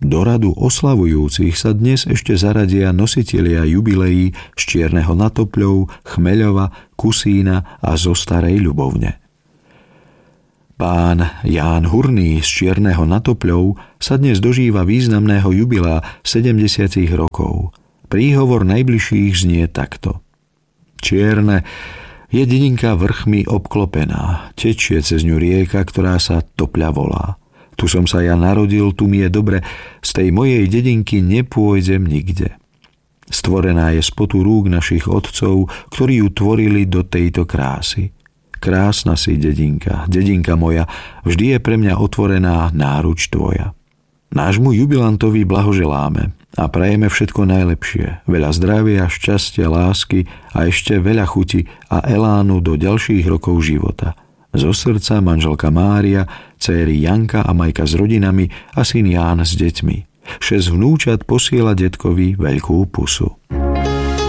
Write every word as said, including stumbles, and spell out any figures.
Do radu oslavujúcich sa dnes ešte zaradia nositelia jubileí z Čierneho na Topľov, Chmeľova, Kusína a zo Starej Ľubovne. Pán Ján Hurný z Čierneho na Topľov sa dnes dožíva významného jubilea sedemdesiat rokov. Príhovor najbližších znie takto. Čierne je dedinka vrchmi obklopená, tečie cez ňu rieka, ktorá sa Topľa volá. Tu som sa ja narodil, tu mi je dobre, z tej mojej dedinky nepôjdem nikde. Stvorená je z potu rúk našich otcov, ktorí ju tvorili do tejto krásy. Krásna si dedinka, dedinka moja, vždy je pre mňa otvorená náruč tvoja. Nášmu jubilantovi blahoželáme a prajeme všetko najlepšie, veľa zdravia, šťastia, lásky a ešte veľa chuti a elánu do ďalších rokov života. Zo srdca manželka Mária, dcéry Janka a Majka s rodinami a syn Ján s deťmi. Šesť vnúčat posiela detkovi veľkú pusu.